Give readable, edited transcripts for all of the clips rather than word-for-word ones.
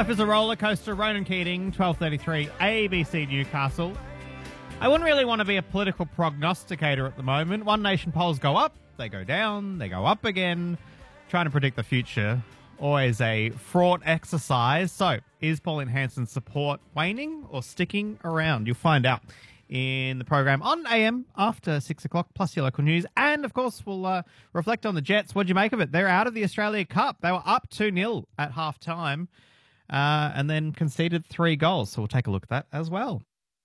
Life is a roller coaster. Ronan Keating, 12:33, ABC Newcastle. I wouldn't really want to be a political prognosticator at the moment. One Nation polls go up, they go down, they go up again. Trying to predict the future, always a fraught exercise. So, is Pauline Hanson's support waning or sticking around? You'll find out in the program on AM after 6 o'clock, plus your local news. And, of course, we'll reflect on the Jets. What'd you make of it? They're out of the Australia Cup. They were up 2-0 at half-time and then conceded 3 goals. So we'll take a look at that as well.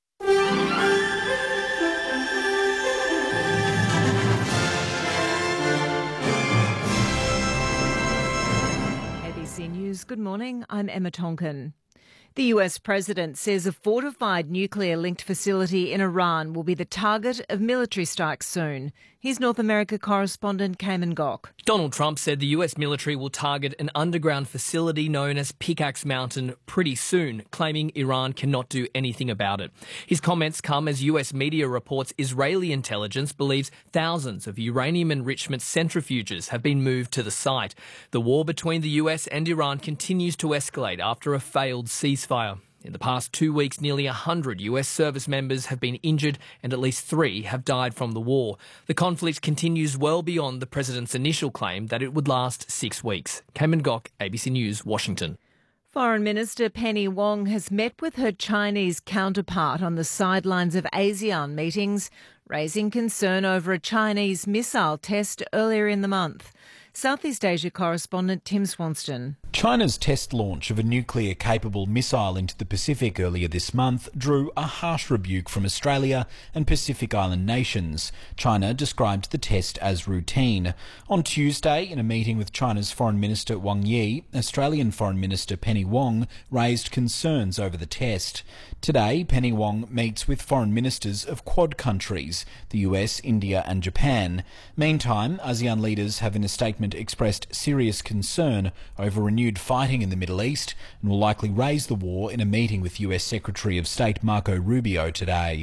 ABC News, good morning. I'm Emma Tonkin. The US president says a fortified nuclear-linked facility in Iran will be the target of military strikes soon. Here's North America correspondent Cayman Gok. Donald Trump said the US military will target an underground facility known as Pickaxe Mountain pretty soon, claiming Iran cannot do anything about it. His comments come as US media reports Israeli intelligence believes thousands of uranium enrichment centrifuges have been moved to the site. The war between the US and Iran continues to escalate after a failed ceasefire. In the past 2 weeks, nearly 100 US service members have been injured and at least 3 have died from the war. The conflict continues well beyond the president's initial claim that it would last 6 weeks. Cayman Gok, ABC News, Washington. Foreign Minister Penny Wong has met with her Chinese counterpart on the sidelines of ASEAN meetings, raising concern over a Chinese missile test earlier in the month. Southeast Asia correspondent Tim Swanston. China's test launch of a nuclear-capable missile into the Pacific earlier this month drew a harsh rebuke from Australia and Pacific Island nations. China described the test as routine. On Tuesday, in a meeting with China's Foreign Minister Wang Yi, Australian Foreign Minister Penny Wong raised concerns over the test. Today, Penny Wong meets with foreign ministers of Quad countries, the US, India and Japan. Meantime, ASEAN leaders have in a statement expressed serious concern over renewed fighting in the Middle East and will likely raise the war in a meeting with US Secretary of State Marco Rubio today.